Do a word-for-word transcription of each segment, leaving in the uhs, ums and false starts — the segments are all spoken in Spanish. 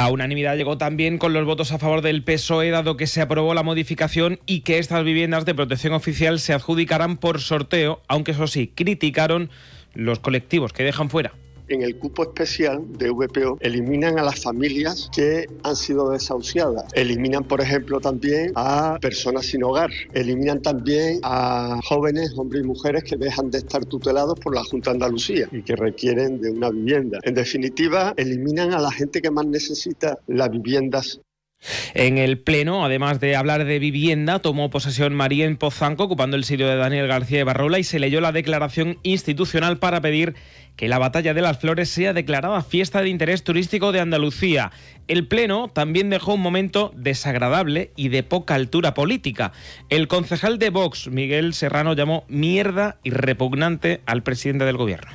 La unanimidad llegó también con los votos a favor del P S O E, dado que se aprobó la modificación y que estas viviendas de protección oficial se adjudicarán por sorteo, aunque eso sí, criticaron los colectivos que dejan fuera. En el cupo especial de V P O eliminan a las familias que han sido desahuciadas. Eliminan, por ejemplo, también a personas sin hogar. Eliminan también a jóvenes, hombres y mujeres que dejan de estar tutelados por la Junta de Andalucía y que requieren de una vivienda. En definitiva, eliminan a la gente que más necesita las viviendas. En el Pleno, además de hablar de vivienda, tomó posesión Marien Pozanco, ocupando el sitio de Daniel García Ibarrola, y se leyó la declaración institucional para pedir que la Batalla de las Flores sea declarada fiesta de interés turístico de Andalucía. El Pleno también dejó un momento desagradable y de poca altura política. El concejal de Vox, Miguel Serrano, llamó mierda y repugnante al presidente del Gobierno.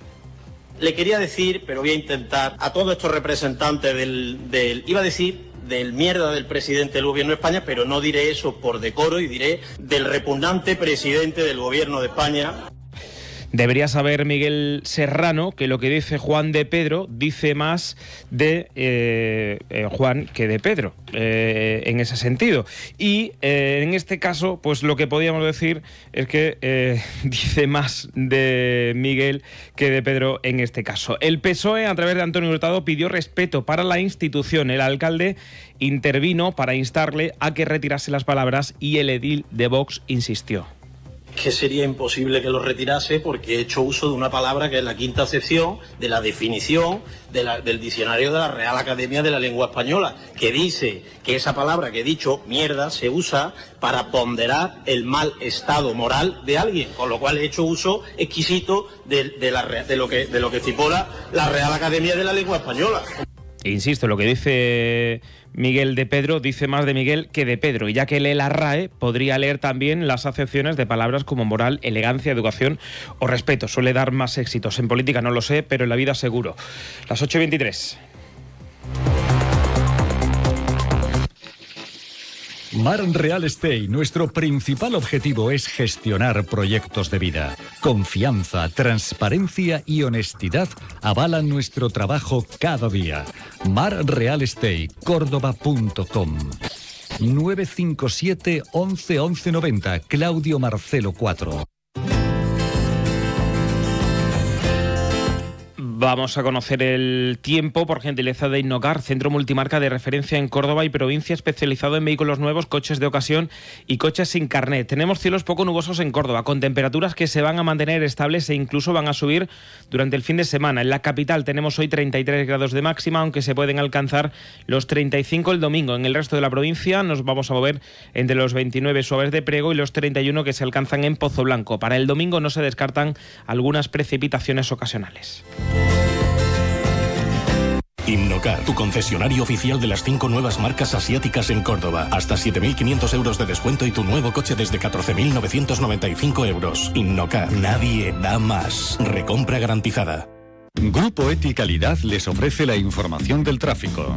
Le quería decir, pero voy a intentar, a todos estos representantes del... del iba a decir... del mierda del presidente del Gobierno de España, pero no diré eso por decoro y diré del repugnante presidente del Gobierno de España. Debería saber Miguel Serrano que lo que dice Juan de Pedro dice más de eh, eh, Juan que de Pedro, eh, en ese sentido. Y eh, en este caso, pues lo que podríamos decir es que eh, dice más de Miguel que de Pedro en este caso. El P S O E, a través de Antonio Hurtado, pidió respeto para la institución. El alcalde intervino para instarle a que retirase las palabras y el edil de Vox insistió. Que sería imposible que lo retirase porque he hecho uso de una palabra que es la quinta acepción de la definición de la, del diccionario de la Real Academia de la Lengua Española, que dice que esa palabra que he dicho, mierda, se usa para ponderar el mal estado moral de alguien, con lo cual he hecho uso exquisito de, de, la, de, lo, que, de lo que estipula la Real Academia de la Lengua Española. Insisto, lo que dice Miguel de Pedro dice más de Miguel que de Pedro, y ya que lee la R A E, podría leer también las acepciones de palabras como moral, elegancia, educación o respeto. Suele dar más éxitos. En política no lo sé, pero en la vida seguro. Las ocho y veintitrés. Mar Real Estate, nuestro principal objetivo es gestionar proyectos de vida. Confianza, transparencia y honestidad avalan nuestro trabajo cada día. Mar Real Estate, córdoba punto com. nueve cinco siete, once, once noventa, Claudio Marcelo cuatro. Vamos a conocer el tiempo por gentileza de Innocar, centro multimarca de referencia en Córdoba y provincia, especializado en vehículos nuevos, coches de ocasión y coches sin carnet. Tenemos cielos poco nubosos en Córdoba, con temperaturas que se van a mantener estables e incluso van a subir durante el fin de semana. En la capital tenemos hoy treinta y tres grados de máxima, aunque se pueden alcanzar los treinta y cinco el domingo. En el resto de la provincia nos vamos a mover entre los veintinueve suaves de Prego y los treinta y uno que se alcanzan en Pozo Blanco. Para el domingo no se descartan algunas precipitaciones ocasionales. Innocar, tu concesionario oficial de las cinco nuevas marcas asiáticas en Córdoba. Hasta siete mil quinientos euros de descuento y tu nuevo coche desde catorce mil novecientos noventa y cinco euros. Innocar, nadie da más. Recompra garantizada. Grupo Eticalidad les ofrece la información del tráfico.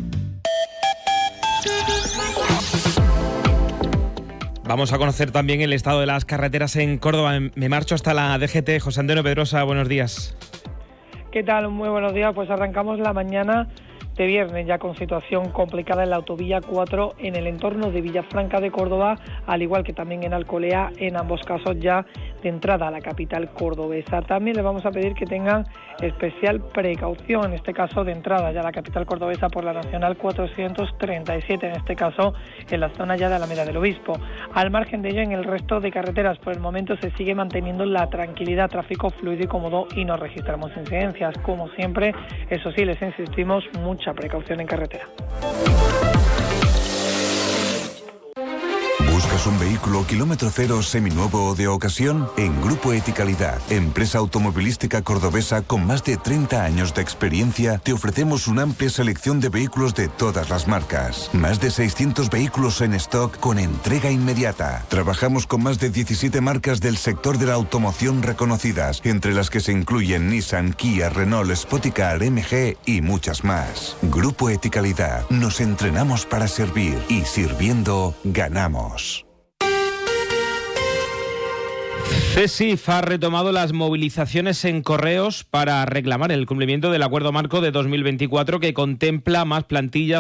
Vamos a conocer también el estado de las carreteras en Córdoba. Me marcho hasta la D G T. José Antonio Pedrosa, buenos días. ¿Qué tal? Muy buenos días. Pues arrancamos la mañana de viernes ya con situación complicada en la autovía cuatro en el entorno de Villafranca de Córdoba, al igual que también en Alcolea, en ambos casos ya de entrada a la capital cordobesa. También les vamos a pedir que tengan especial precaución, en este caso de entrada ya a la capital cordobesa por la Nacional cuatrocientos treinta y siete, en este caso en la zona ya de Alameda del Obispo. Al margen de ello, en el resto de carreteras por el momento se sigue manteniendo la tranquilidad, tráfico fluido y cómodo y no registramos incidencias. Como siempre, eso sí, les insistimos, mucha precaución en carretera. ¿Buscas un vehículo kilómetro cero seminuevo o de ocasión? En Grupo Eticalidad, empresa automovilística cordobesa con más de treinta años de experiencia, te ofrecemos una amplia selección de vehículos de todas las marcas. Más de seiscientos vehículos en stock con entrega inmediata. Trabajamos con más de diecisiete marcas del sector de la automoción reconocidas, entre las que se incluyen Nissan, Kia, Renault, Spoticar, M G y muchas más. Grupo Eticalidad, nos entrenamos para servir y sirviendo ganamos. CESIF ha retomado las movilizaciones en Correos para reclamar el cumplimiento del acuerdo marco de dos mil veinticuatro que contempla más plantillas